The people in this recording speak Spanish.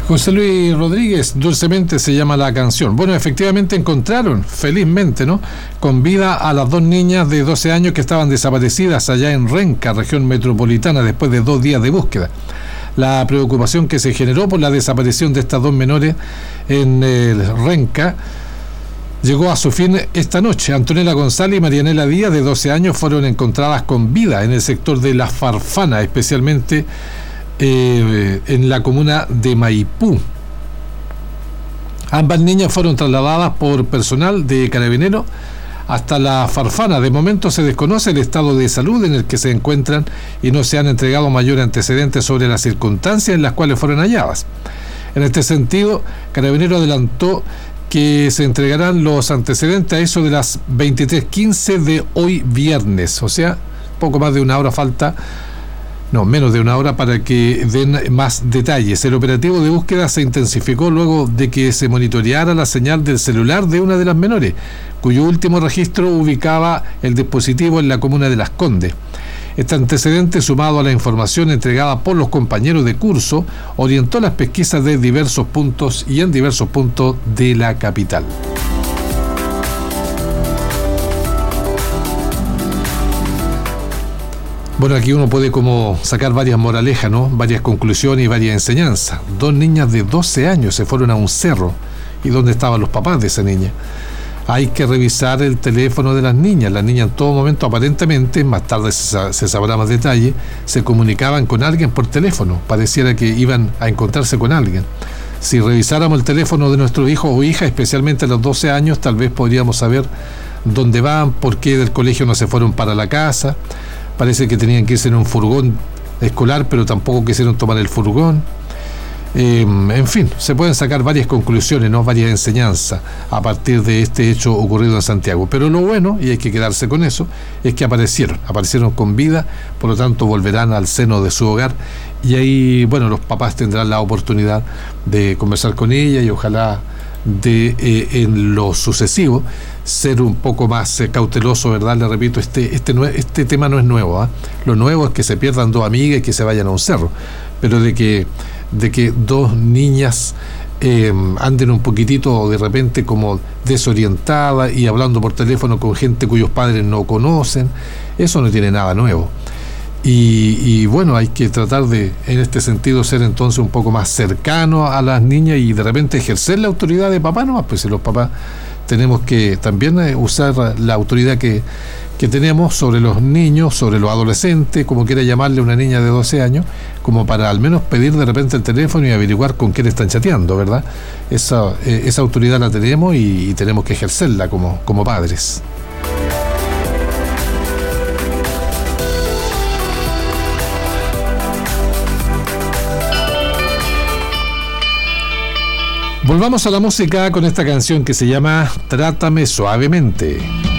José Luis Rodríguez, Dulcemente se llama la canción. Bueno, efectivamente encontraron, felizmente, ¿no?, con vida a las dos niñas de 12 años que estaban desaparecidas allá en Renca, región metropolitana, después de 2 días de búsqueda. La preocupación que se generó por la desaparición de estas dos menores en Renca llegó a su fin esta noche. Antonella González y Marianela Díaz, de 12 años, fueron encontradas con vida en el sector de La Farfana, especialmente en la comuna de Maipú. Ambas niñas fueron trasladadas por personal de Carabineros hasta La Farfana. De momento se desconoce el estado de salud en el que se encuentran y no se han entregado mayores antecedentes sobre las circunstancias en las cuales fueron halladas. En este sentido, Carabineros adelantó que se entregarán los antecedentes a eso de las 23:15 de hoy viernes, o sea, poco más de una hora falta. No, menos de una hora para que den más detalles. El operativo de búsqueda se intensificó luego de que se monitoreara la señal del celular de una de las menores, cuyo último registro ubicaba el dispositivo en la comuna de Las Condes. Este antecedente, sumado a la información entregada por los compañeros de curso, orientó las pesquisas de diversos puntos y en diversos puntos de la capital. Bueno, aquí uno puede como sacar varias moralejas, ¿no?, varias conclusiones y varias enseñanzas. 2 niñas de 12 años se fueron a un cerro. ¿Y dónde estaban los papás de esa niña? Hay que revisar el teléfono de las niñas. Las niñas en todo momento, aparentemente, más tarde se sabrá más detalle, se comunicaban con alguien por teléfono. Pareciera que iban a encontrarse con alguien. Si revisáramos el teléfono de nuestro hijo o hija, especialmente a los 12 años, tal vez podríamos saber dónde van, por qué del colegio no se fueron para la casa. Parece que tenían que irse en un furgón escolar, pero tampoco quisieron tomar el furgón. En fin, se pueden sacar varias conclusiones, ¿no?, varias enseñanzas a partir de este hecho ocurrido en Santiago. Pero lo bueno, y hay que quedarse con eso, es que aparecieron con vida, por lo tanto volverán al seno de su hogar y ahí, bueno, los papás tendrán la oportunidad de conversar con ella y ojalá en lo sucesivo ser un poco más cauteloso, ¿verdad? Le repito, este tema no es nuevo, ¿eh? Lo nuevo es que se pierdan 2 amigas y que se vayan a un cerro, pero de que 2 niñas anden un poquitito de repente como desorientadas y hablando por teléfono con gente cuyos padres no conocen, eso no tiene nada nuevo. Y bueno, hay que tratar de, en este sentido, ser entonces un poco más cercano a las niñas y de repente ejercer la autoridad de papá nomás, pues si los papás tenemos que también usar la autoridad que tenemos sobre los niños, sobre los adolescentes, como quiera llamarle una niña de 12 años, como para al menos pedir de repente el teléfono y averiguar con quién están chateando, ¿verdad? Esa autoridad la tenemos y tenemos que ejercerla como padres. Volvamos a la música con esta canción que se llama Trátame Suavemente.